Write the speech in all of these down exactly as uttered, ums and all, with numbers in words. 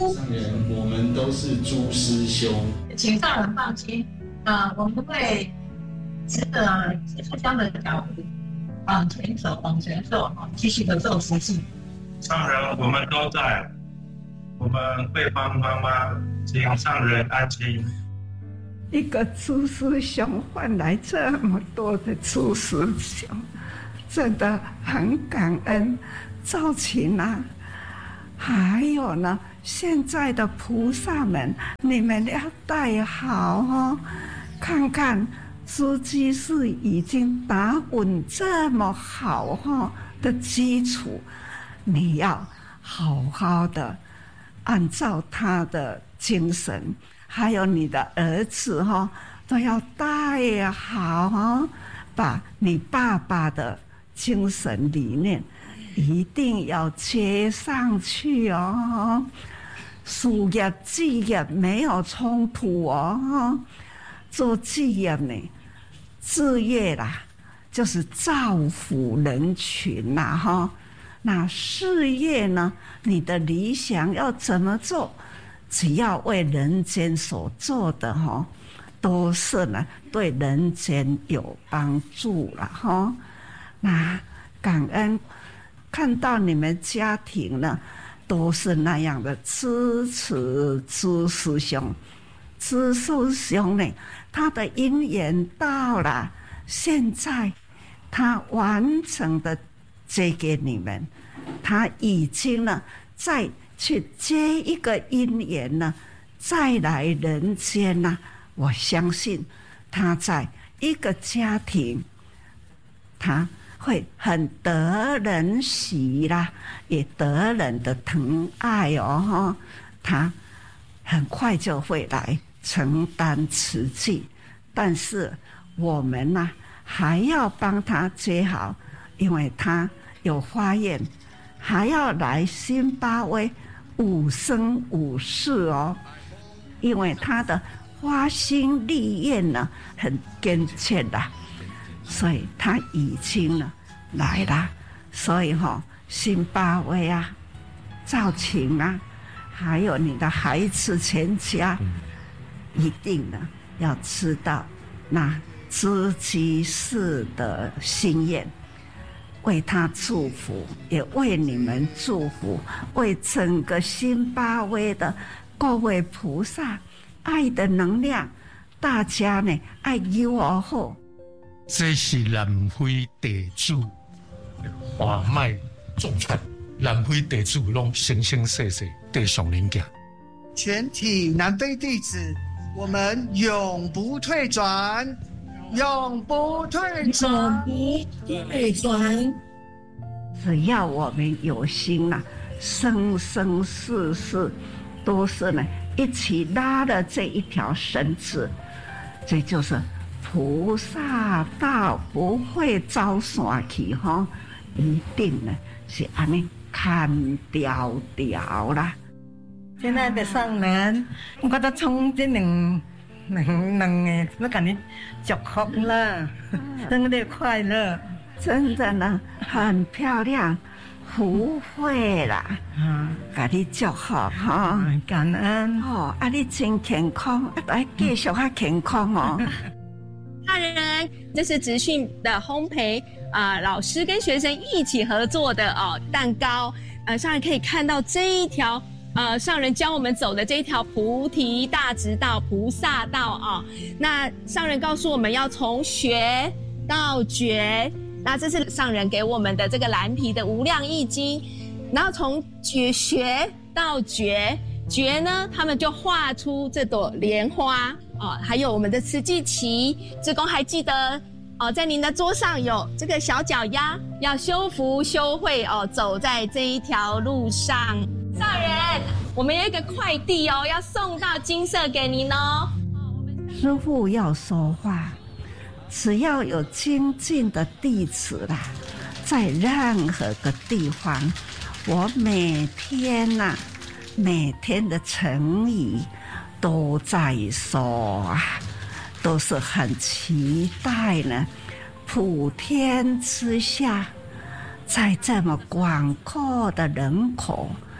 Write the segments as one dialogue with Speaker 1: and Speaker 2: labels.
Speaker 1: 上人，我们都是朱师兄，
Speaker 2: 请上人放心，呃，我们会持着书香的脚步，往前走，往前走，继续的做实际。
Speaker 3: 上人，我们都在，我们会帮妈妈，请上人安心。
Speaker 4: 一个朱师兄换来这么多的朱师兄，真的很感恩。赵琴啊，还有呢，现在的菩萨们，你们要带好哦。看看朱居士已经打稳这么好哈的基础，你要好好的按照他的精神，还有你的儿子哈，都要带好哈，把你爸爸的精神理念一定要接上去哦。事业职业没有冲突哦，做职业呢，事业啦，就是造福人群啦哈。那事业呢，你的理想要怎么做？只要为人间所做的哈，都是呢对人间有帮助了哈。那感恩看到你们家庭呢，都是那样的支持朱师兄。朱师兄呢，他的因缘到了，现在他完整的接给你们，他已经呢再去接一个因缘呢，再来人间呢，我相信他在一个家庭，他会很得人喜啦，也得人的疼爱哦，他很快就会来承担此际，但是我们呢、啊、还要帮他接好，因为他有发愿，还要来辛巴威五生五世哦，因为他的发心立愿呢很坚决啦，所以他已经呢来了，所以哈、哦，辛巴威啊，赵琴啊，还有你的孩子全家，一定呢要知道那知居士的心愿，为他祝福，也为你们祝福，为整个辛巴威的各位菩萨爱的能量，大家呢爱有而好。
Speaker 5: 这是南非地主华脉众传，南非地主拢生生世世地上人行。
Speaker 6: 全体南非弟子，我们永不退转，永不退转，
Speaker 2: 永不退转。
Speaker 4: 只要我们有心呐、啊，生生世世都是呢一起拉了这一条绳子，这就是菩萨道不会走散去哈，一定呢是安尼看调调啦。
Speaker 2: 亲爱的上人，我觉得从这两两两个，我给你祝福了，生日快乐！
Speaker 4: 真的呢，很漂亮，福慧啦，啊，给你祝福哈，
Speaker 2: 感恩
Speaker 4: 哦，啊，你真健康，啊，来继续较健康哦。
Speaker 7: 大人，这是职训的烘焙啊、呃，老师跟学生一起合作的哦蛋糕，呃，上人可以看到这一条。呃，上人教我们走的这一条菩提大直道、菩萨道啊、哦，那上人告诉我们要从学到觉，那这是上人给我们的这个蓝皮的无量易经，然后从觉学到觉，觉呢，他们就画出这朵莲花啊、哦，还有我们的慈济旗，志工还记得哦，在您的桌上有这个小脚丫，要修福修慧哦，走在这一条路上。上人，我们有一个快递哦，要送到金色给您哦。
Speaker 4: 师父要说话，只要有精进的弟子啦，在任何个地方，我每天呐、啊，每天的诚意都在说啊，都是很期待呢。普天之下，在这么广阔的人口，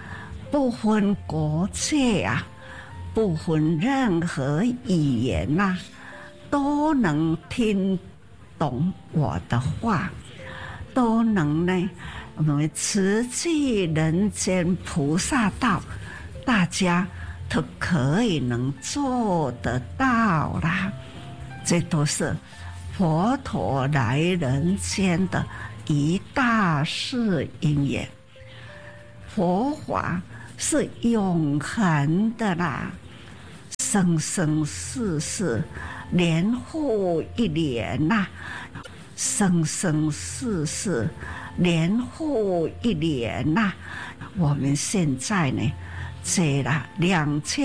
Speaker 4: 不分国界啊，不分任何语言呐、啊，都能听懂我的话，都能呢，我们慈济人间菩萨道，大家都可以能做得到啦。这都是佛陀来人间的一大事因缘。佛法是永恒的啦，生生世世，年复一年呐、啊，生生世世，年复一年呐、啊。我们现在呢，这了两千。